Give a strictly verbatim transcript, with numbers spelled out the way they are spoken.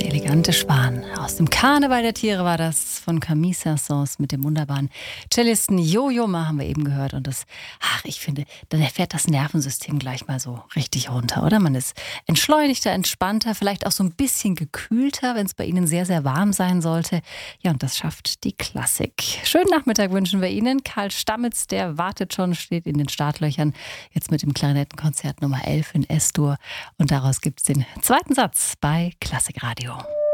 Der elegante Schwan. Aus dem Karneval der Tiere war das von Camille Saint-Saëns mit dem wunderbaren Cellisten Jojo Ma haben wir eben gehört. Und das, ach, ich finde, dann fährt das Nervensystem gleich mal so richtig runter, oder? Man ist entschleunigter, entspannter, vielleicht auch so ein bisschen gekühlter, wenn es bei Ihnen sehr, sehr warm sein sollte. Ja, und das schafft die Klassik. Schönen Nachmittag wünschen wir Ihnen. Karl Stammitz, der wartet schon, steht in den Startlöchern. Jetzt mit dem Klarinettenkonzert Nummer elf in S-Dur. Und daraus gibt es den zweiten Satz bei Klassikradio.